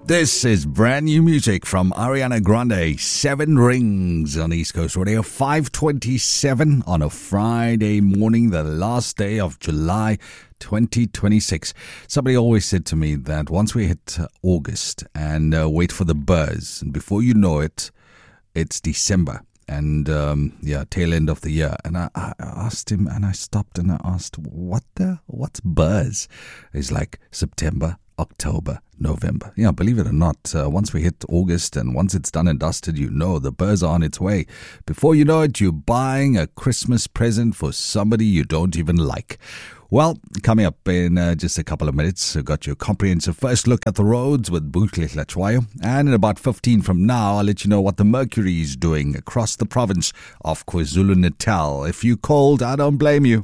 This is brand new music from Ariana Grande, Seven Rings on East Coast Radio, 5:27 on a Friday morning, the last day of July 2026. Somebody always said to me that once we hit August and wait for the buzz, and before you know it, it's December. And tail end of the year. And I asked him, and I stopped and I asked, what's buzz? He's like, September, October, November. Yeah, believe it or not, once we hit August and once it's done and dusted, you know the buzz are on its way. Before you know it, you're buying a Christmas present for somebody you don't even like. Well, coming up in just a couple of minutes, I've got your comprehensive first look at the roads with Buhle Hlachwayo. And in about 15 from now, I'll let you know what the Mercury is doing across the province of KwaZulu-Natal. If you called, I don't blame you.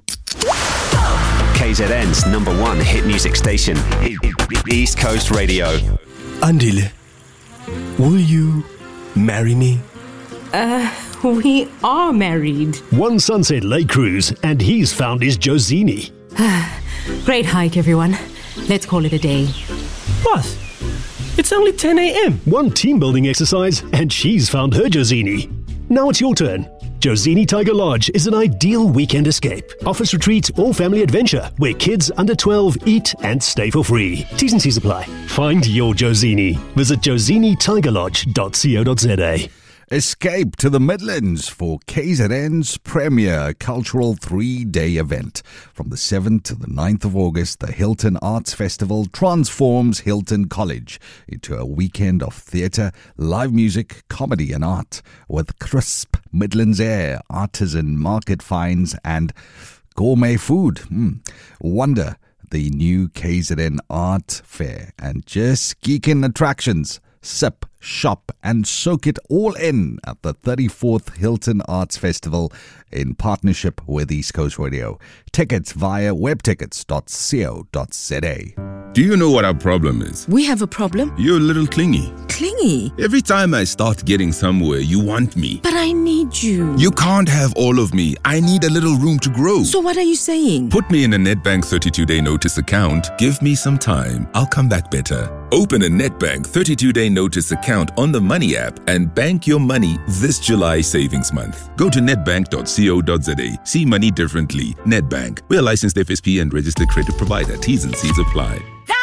KZN's #1 hit music station, East Coast Radio. Andile, will you marry me? We are married. One Sunset Lake Cruise, and he's found his Josini. Great hike, everyone. Let's call it a day. What? It's only 10 a.m. One team building exercise, and she's found her Josini. Now it's your turn. Josini Tiger Lodge is an ideal weekend escape, office retreat or family adventure where kids under 12 eat and stay for free. T's and C's apply. Find your Josini. Visit josinitigerlodge.co.za. Escape to the Midlands for KZN's premier cultural 3-day event. From the 7th to the 9th of August, the Hilton Arts Festival transforms Hilton College into a weekend of theatre, live music, comedy and art with crisp Midlands air, artisan market finds and gourmet food. Wonder the new KZN Art Fair and just geeking attractions. Sip, shop and soak it all in at the 34th Hilton Arts Festival in partnership with East Coast Radio. Tickets via webtickets.co.za. Do you know what our problem is? We have a problem? You're a little clingy. Clingy? Every time I start getting somewhere, you want me. But I need you. You can't have all of me. I need a little room to grow. So what are you saying? Put me in a Nedbank 32-day notice account. Give me some time. I'll come back better. Open a Nedbank 32-day notice account on the Money app and bank your money this July savings month. Go to nedbank.co.za. See money differently. Nedbank. We're a licensed FSP and registered credit provider. T's and C's apply.